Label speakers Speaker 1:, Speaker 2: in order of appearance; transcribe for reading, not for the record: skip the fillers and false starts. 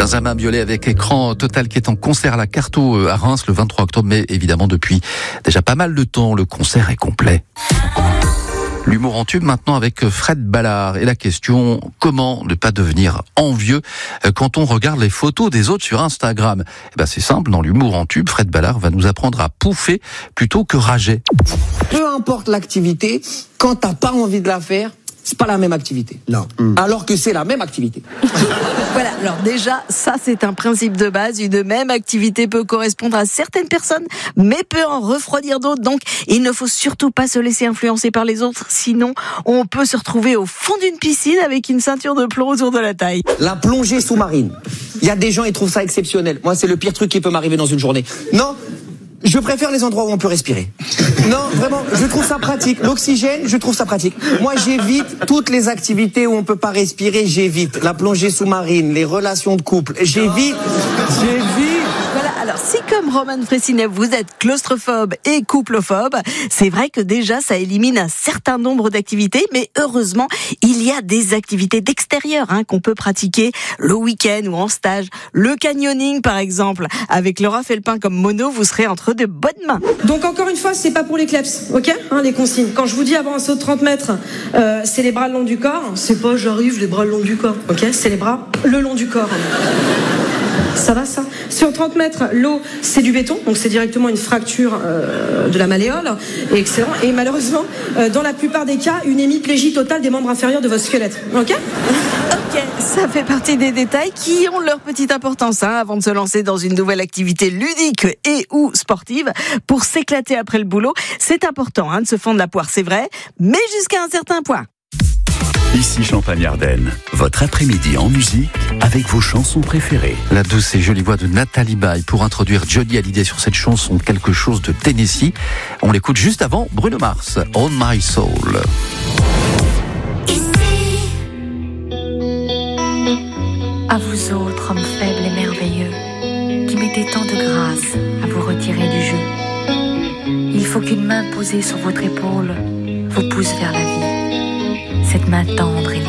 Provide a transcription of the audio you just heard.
Speaker 1: Benjamin Biolay avec Écran Total qui est en concert à la Carto à Reims le 23 octobre. Mais évidemment, depuis déjà pas mal de temps, le concert est complet. L'humour en tube maintenant avec Fred Ballard. Et la question, comment ne pas devenir envieux quand on regarde les photos des autres sur Instagram? C'est simple, dans l'humour en tube, Fred Ballard va nous apprendre à pouffer plutôt que rager.
Speaker 2: Peu importe l'activité, quand t'as pas envie de la faire, c'est pas la même activité.
Speaker 3: Non.
Speaker 2: Alors que c'est la même activité.
Speaker 4: Voilà, alors déjà, ça c'est un principe de base. Une même activité peut correspondre à certaines personnes, mais peut en refroidir d'autres. Donc, il ne faut surtout pas se laisser influencer par les autres. Sinon, on peut se retrouver au fond d'une piscine avec une ceinture de plomb autour de la taille.
Speaker 2: La plongée sous-marine. Il y a des gens, ils trouvent ça exceptionnel. Moi, c'est le pire truc qui peut m'arriver dans une journée. Non, je préfère les endroits où on peut respirer. Non, vraiment, je trouve ça pratique. L'oxygène, je trouve ça pratique. Moi, j'évite toutes les activités où on peut pas respirer, j'évite. La plongée sous-marine, les relations de couple, j'évite.
Speaker 4: Voilà, alors si comme Roman Fressinet, vous êtes claustrophobe et couplephobe, c'est vrai que déjà ça élimine un certain nombre d'activités, mais heureusement, il y a des activités d'extérieur qu'on peut pratiquer le week-end ou en stage. Le canyoning par exemple, avec Laura Felpin comme mono, vous serez entre de bonnes mains.
Speaker 5: Donc encore une fois, c'est pas pour les kleps, ok, les consignes. Quand je vous dis avant un saut de 30 mètres, c'est les bras le long du corps, c'est pas j'arrive les bras le long du corps, ok, c'est les bras le long du corps. Ça va ça? Sur 30 mètres, l'eau, c'est du béton, donc c'est directement une fracture de la malléole, et excellent. Et malheureusement, dans la plupart des cas, une hémiplégie totale des membres inférieurs de votre squelette, ok?
Speaker 4: Ok, ça fait partie des détails qui ont leur petite importance avant de se lancer dans une nouvelle activité ludique et ou sportive. Pour s'éclater après le boulot, c'est important de se fendre la poire, c'est vrai, mais jusqu'à un certain point.
Speaker 6: Ici Champagne-Ardenne, votre après-midi en musique avec vos chansons préférées.
Speaker 1: La douce et jolie voix de Nathalie Baye pour introduire Johnny Hallyday sur cette chanson Quelque chose de Tennessee. On l'écoute juste avant Bruno Mars, On My Soul.
Speaker 7: À vous autres, hommes faibles et merveilleux, qui mettez tant de grâce à vous retirer du jeu. Il faut qu'une main posée sur votre épaule vous pousse vers la vie. Cette main tendre et